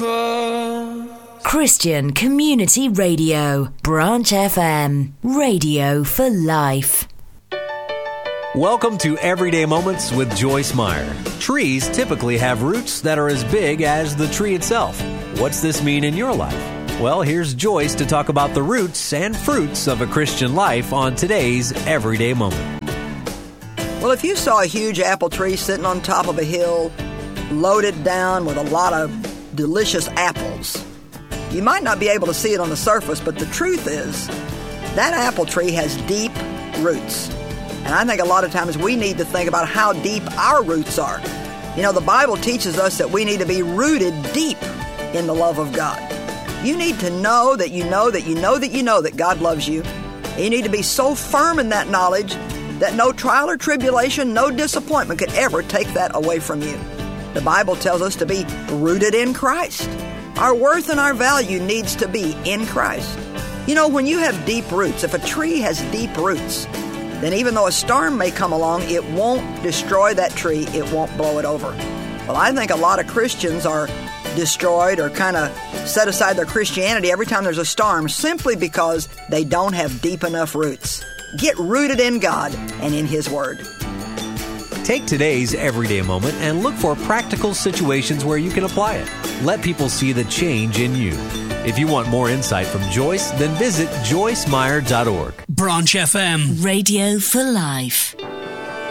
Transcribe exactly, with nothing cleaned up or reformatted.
call. Christian Community Radio, Branch F M, radio for life. Welcome to Everyday Moments with Joyce Meyer. Trees typically have roots that are as big as the tree itself. What's this mean in your life? Well, here's Joyce to talk about the roots and fruits of a Christian life on today's Everyday Moment. Well, if you saw a huge apple tree sitting on top of a hill, loaded down with a lot of delicious apples, you might not be able to see it on the surface, but the truth is that apple tree has deep roots. And I think a lot of times we need to think about how deep our roots are. You know, the Bible teaches us that we need to be rooted deep in the love of God. You need to know that you know that you know that you know that God loves you. You need to be so firm in that knowledge that no trial or tribulation, no disappointment could ever take that away from you. The Bible tells us to be rooted in Christ. Our worth and our value needs to be in Christ. You know, when you have deep roots, if a tree has deep roots, then even though a storm may come along, it won't destroy that tree, it won't blow it over. Well, I think a lot of Christians are destroyed or kind of set aside their Christianity every time there's a storm simply because they don't have deep enough roots. Get rooted in God and in His Word. Take today's Everyday Moment and look for practical situations where you can apply it. Let people see the change in you. If you want more insight from Joyce, then visit joyce meyer dot org. Branch F M, radio for life.